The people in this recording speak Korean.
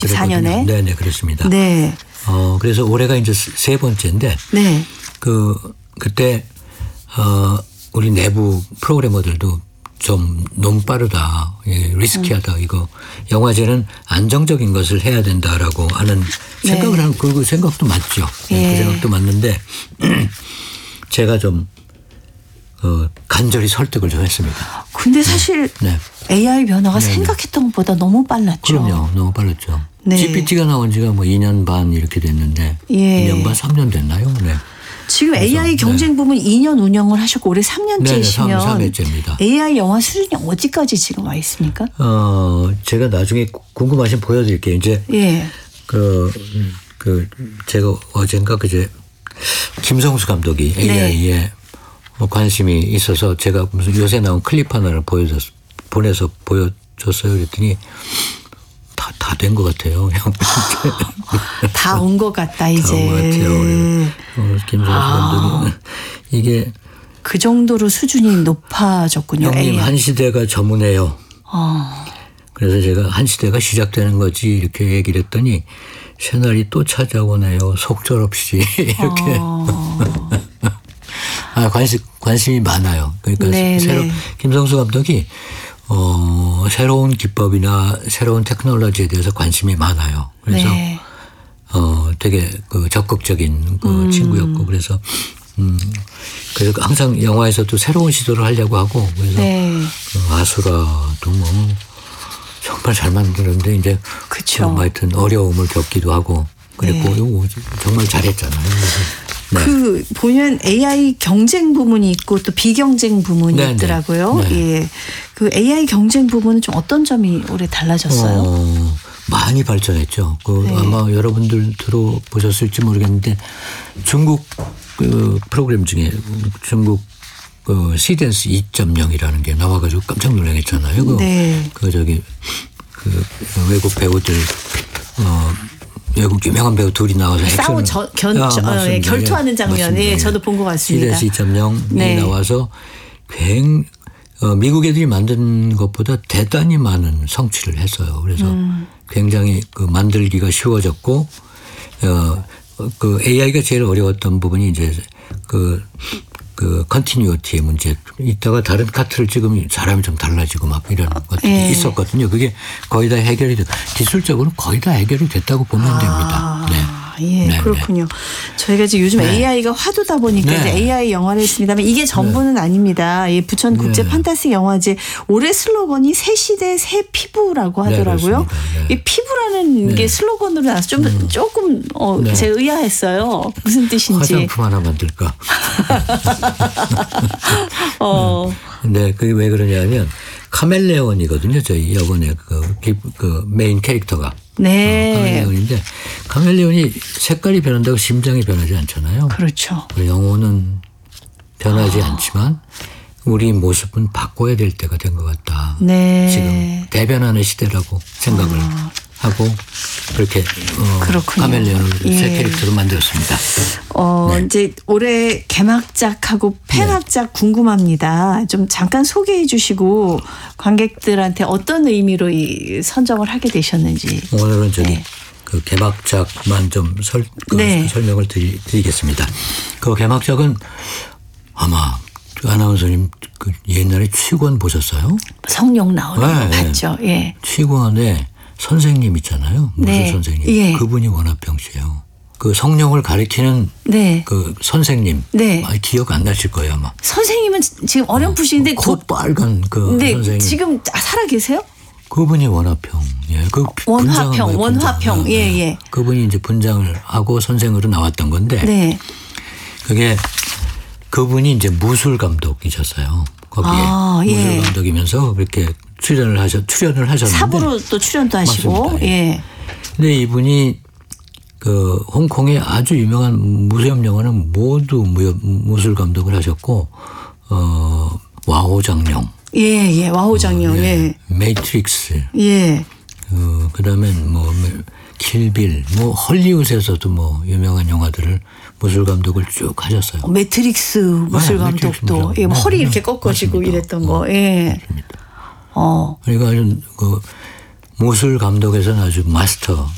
4년에. 네네, 그렇습니다. 네. 그래서 올해가 이제 세 번째인데. 네. 그때, 우리 내부 프로그래머들도 좀 너무 빠르다. 예, 리스키하다. 이거 영화제는 안정적인 것을 해야 된다라고 하는 생각을 하는 그 생각도 맞죠. 네. 그 생각도 맞는데 제가 좀 간절히 설득을 좀 했습니다. 근데 사실 네. AI 변화가 생각했던 것보다 너무 빨랐죠. 그럼요. 너무 빨랐죠. 네. GPT가 나온 지가 뭐 2년 반 이렇게 됐는데 2년 반 3년 됐나요? 네. 지금 AI 경쟁 부문 2년 운영을 하셨고 올해 3년째시면 네, 3회째입니다. AI 영화 수준이 어디까지 지금 와 있습니까? 제가 나중에 궁금하시면 보여드릴게요. 이제 제가 어젠가 그제 김성수 감독이 AI에 관심이 있어서 제가 무슨 요새 나온 클립 하나를 보내서 보여줬어요. 그랬더니 다 된 것 같아요. 다 온 것 같다 이제. 다 온 것 같아요. 김성수 감독이 이게 그 정도로 수준이 높아졌군요. 형님 한 시대가 저문해요. 그래서 제가 한 시대가 시작되는 거지 이렇게 얘기를 했더니 새날이 또 찾아오네요. 속절없이 이렇게. 관심이 많아요. 그러니까 김성수 감독이 새로운 기법이나 새로운 테크놀로지에 대해서 관심이 많아요. 그래서 되게 적극적인 친구였고 그래서 항상 영화에서도 새로운 시도를 하려고 하고 그래서 아수라도 뭐 정말 잘 만드는데 이제 하여튼 어려움을 겪기도 하고 그랬고 정말 잘했잖아요. 네. 보면 AI 경쟁 부문이 있고 또 비경쟁 부문이 있더라고요. 네. 예. 그 AI 경쟁 부문은 좀 어떤 점이 올해 달라졌어요? 많이 발전했죠. 아마 여러분들 들어보셨을지 모르겠는데 중국 프로그램 중에 중국 시댄스 2.0이라는 게 나와가지고 깜짝 놀라겠잖아요. 외국 배우들 외국 유명한 배우 둘이 나와서 결투하는 장면이 저도 본 것 같습니다. 시댄스 2.0이 나와서 미국 애들이 만든 것보다 대단히 많은 성취를 했어요. 그래서 굉장히 만들기가 쉬워졌고 AI가 제일 어려웠던 부분이 이제 컨티뉴어티의 문제. 이따가 다른 카트를 찍으면 사람이 좀 달라지고 막 이런 것들이 있었거든요. 그게 거의 다 해결이 기술적으로 거의 다 해결이 됐다고 보면 됩니다. 그렇군요. 저희가 지금 요즘 AI가 화두다 보니까 이제 AI 영화를 했습니다만 이게 전부는 아닙니다. 부천 국제 판타스 영화제 올해 슬로건이 새 시대 새 피부라고 하더라고요. 이 피부라는 게 슬로건으로 나와서 조금 제가 의아했어요. 무슨 뜻인지. 화장품 하나 만들까? 네, 그게 왜 그러냐면 카멜레온이거든요. 저희 이번에 메인 캐릭터가. 카멜레온인데 카멜레온이 색깔이 변한다고 심장이 변하지 않잖아요. 그렇죠. 영혼은 변하지 않지만 우리 모습은 바꿔야 될 때가 된 것 같다. 지금 대변하는 시대라고 생각을 하고 그렇게 카멜레온을 새 캐릭터로 만들었습니다. 이제 올해 개막작하고 폐막작 궁금합니다. 좀 잠깐 소개해 주시고 관객들한테 어떤 의미로 이 선정을 하게 되셨는지. 오늘은 그 개막작만 좀 설명을 드리겠습니다. 그 개막작은 아마 아나운서님 옛날에 취권 보셨어요? 성룡 나오는 거 봤죠. 예. 취권에 선생님 있잖아요. 무술 선생님. 그분이 원화평 씨예요. 그 성룡을 가리키는 그 선생님. 기억 안 나실 거예요 아마. 선생님은 지금 어렴풋이인데 빨간 선생님. 지금 살아 계세요? 그분이 원화평. 원화평. 그분이 이제 분장을 하고 선생으로 나왔던 건데. 그게 그분이 이제 무술 감독이셨어요. 거기에 무술 감독이면서 그렇게 출연을 하셨는데 사부로 또 출연도 하시고. 근데 이분이 홍콩의 아주 유명한 무협 영화는 모두 무술 감독을 하셨고 와호장룡. 와호장룡. 매트릭스. 그다음에 킬빌, 헐리우드에서도 유명한 영화들을 무술 감독을 쭉 하셨어요. 매트릭스 무술 감독도 허리 이렇게 꺾어지고 맞습니다. 이랬던 거. 그러니까 아주 무술 감독에서는 아주 마스터